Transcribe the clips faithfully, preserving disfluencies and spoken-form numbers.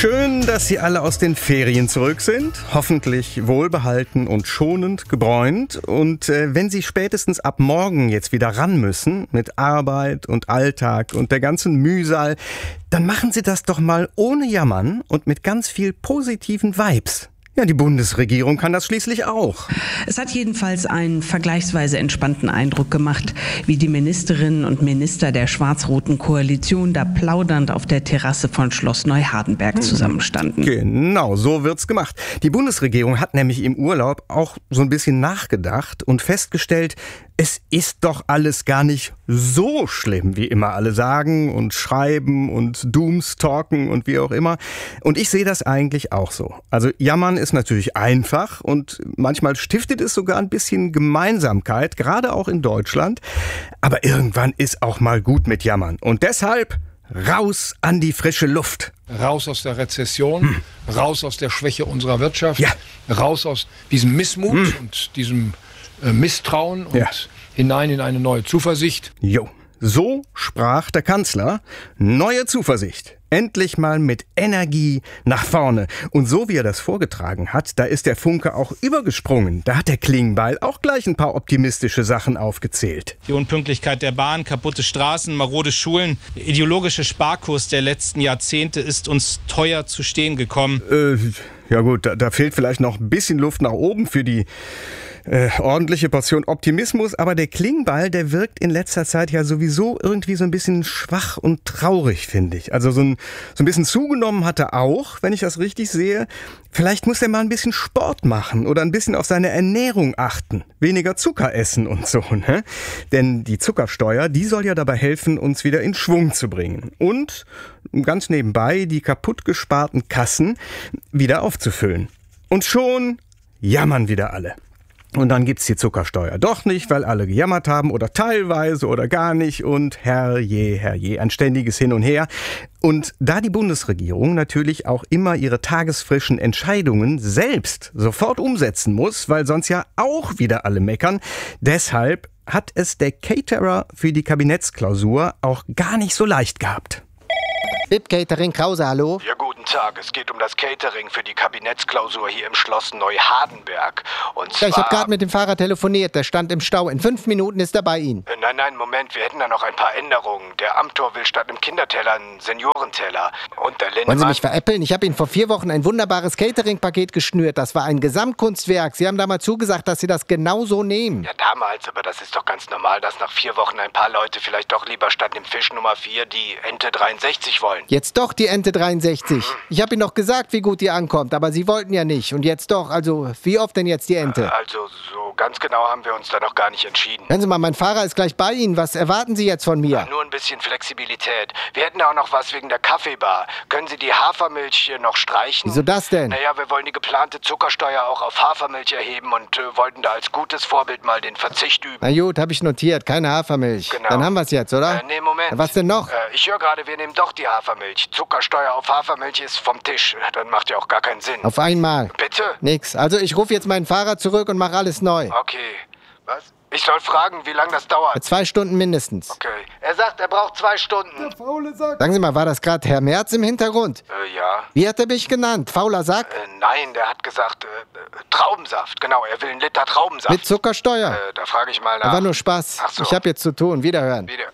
Schön, dass Sie alle aus den Ferien zurück sind. Hoffentlich wohlbehalten und schonend gebräunt. Und äh, wenn Sie spätestens ab morgen jetzt wieder ran müssen mit Arbeit und Alltag und der ganzen Mühsal, dann machen Sie das doch mal ohne Jammern und mit ganz viel positiven Vibes. Ja, die Bundesregierung kann das schließlich auch. Es hat jedenfalls einen vergleichsweise entspannten Eindruck gemacht, wie die Ministerinnen und Minister der schwarz-roten Koalition da plaudernd auf der Terrasse von Schloss Neuhardenberg zusammenstanden. Genau, so wird's gemacht. Die Bundesregierung hat nämlich im Urlaub auch so ein bisschen nachgedacht und festgestellt, es ist doch alles gar nicht so schlimm, wie immer alle sagen und schreiben und Doomstalken und wie auch immer. Und ich sehe das eigentlich auch so. Also jammern ist natürlich einfach und manchmal stiftet es sogar ein bisschen Gemeinsamkeit, gerade auch in Deutschland. Aber irgendwann ist auch mal gut mit Jammern. Und deshalb raus an die frische Luft. Raus aus der Rezession, hm. raus aus der Schwäche unserer Wirtschaft, ja. raus aus diesem Missmut hm. und diesem Misstrauen und ja. hinein in eine neue Zuversicht. Jo, so sprach der Kanzler. Neue Zuversicht. Endlich mal mit Energie nach vorne. Und so wie er das vorgetragen hat, da ist der Funke auch übergesprungen. Da hat der Klingbeil auch gleich ein paar optimistische Sachen aufgezählt. Die Unpünktlichkeit der Bahn, kaputte Straßen, marode Schulen. Der ideologische Sparkurs der letzten Jahrzehnte ist uns teuer zu stehen gekommen. Äh, ja gut, da, da fehlt vielleicht noch ein bisschen Luft nach oben für die Äh, ordentliche Portion Optimismus, aber der Klingbeil, der wirkt in letzter Zeit ja sowieso irgendwie so ein bisschen schwach und traurig, finde ich. Also so ein, so ein bisschen zugenommen hat er auch, wenn ich das richtig sehe. Vielleicht muss er mal ein bisschen Sport machen oder ein bisschen auf seine Ernährung achten. Weniger Zucker essen und so, ne? Denn die Zuckersteuer, die soll ja dabei helfen, uns wieder in Schwung zu bringen. Und ganz nebenbei die kaputt gesparten Kassen wieder aufzufüllen. Und schon jammern wieder alle. Und dann gibt's die Zuckersteuer doch nicht, weil alle gejammert haben oder teilweise oder gar nicht und herrje, herrje, ein ständiges Hin und Her. Und da die Bundesregierung natürlich auch immer ihre tagesfrischen Entscheidungen selbst sofort umsetzen muss, weil sonst ja auch wieder alle meckern, deshalb hat es der Caterer für die Kabinettsklausur auch gar nicht so leicht gehabt. B I P Catering Krause, hallo? Ja, guten Tag. Es geht um das Catering für die Kabinettsklausur hier im Schloss Neuhardenberg. Und zwar... Ja, ich habe gerade mit dem Fahrer telefoniert. Der stand im Stau. In fünf Minuten ist er bei Ihnen. Äh, nein, nein, Moment. Wir hätten da noch ein paar Änderungen. Der Amtor will statt einem Kinderteller einen Seniorenteller. Und der Lindemann... Wollen Sie mich veräppeln? Ich habe Ihnen vor vier Wochen ein wunderbares Catering-Paket geschnürt. Das war ein Gesamtkunstwerk. Sie haben damals zugesagt, dass Sie das genau so nehmen. Ja, damals. Aber das ist doch ganz normal, dass nach vier Wochen ein paar Leute vielleicht doch lieber statt dem Fisch Nummer vier die Ente dreiundsechzig wollen. Jetzt doch die Ente dreiundsechzig. Ich habe Ihnen doch gesagt, wie gut die ankommt, aber Sie wollten ja nicht. Und jetzt doch. Also, wie oft denn jetzt die Ente? Also, so ganz genau haben wir uns da noch gar nicht entschieden. Hören Sie mal, mein Fahrer ist gleich bei Ihnen. Was erwarten Sie jetzt von mir? Ja, nur ein bisschen Flexibilität. Wir hätten auch noch was wegen der Kaffeebar. Können Sie die Hafermilch hier noch streichen? Wieso das denn? Naja, wir wollen die geplante Zuckersteuer auch auf Hafermilch erheben und äh, wollten da als gutes Vorbild mal den Verzicht üben. Na gut, habe ich notiert. Keine Hafermilch. Genau. Dann haben wir es jetzt, oder? Äh, nee, Moment. Na, was denn noch? Äh, ich höre gerade, wir nehmen doch die Hafermilch. Zuckersteuer auf Hafermilch ist vom Tisch. Dann macht ja auch gar keinen Sinn. Auf einmal. Bitte? Nix. Also ich rufe jetzt meinen Fahrer zurück und mache alles neu. Okay. Was? Ich soll fragen, wie lange das dauert. Zwei Stunden mindestens. Okay. Er sagt, er braucht zwei Stunden. Der faule Sack. Sagen Sie mal, war das gerade Herr Merz im Hintergrund? Äh, ja. Wie hat er mich genannt? Fauler Sack? Äh, nein, der hat gesagt, äh, äh, Traubensaft. Genau, er will einen Liter Traubensaft. Mit Zuckersteuer? Äh, da frage ich mal nach. War nur Spaß. Ach so. Ich habe jetzt zu tun. Wiederhören. Wieder.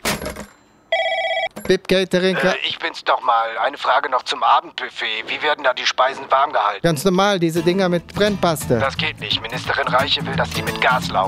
B I P Catering. Äh, ich bin's doch mal. Eine Frage noch zum Abendbuffet. Wie werden da die Speisen warm gehalten? Ganz normal, diese Dinger mit Brennpaste. Das geht nicht. Ministerin Reiche will, dass die mit Gas laufen.